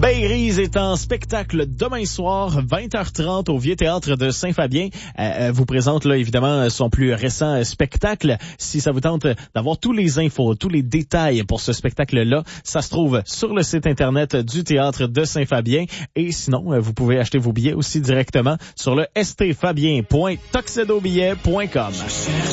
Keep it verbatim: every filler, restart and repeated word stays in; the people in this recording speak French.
Beyrize est en spectacle demain soir, vingt heures trente au Vieux Théâtre de Saint-Fabien. Euh, vous présente là évidemment son plus récent spectacle. Si ça vous tente d'avoir tous les infos, tous les détails pour ce spectacle-là, ça se trouve sur le site internet du Théâtre de Saint-Fabien. Et sinon, vous pouvez acheter vos billets aussi directement sur le s t fabien point tuxedo billet point com.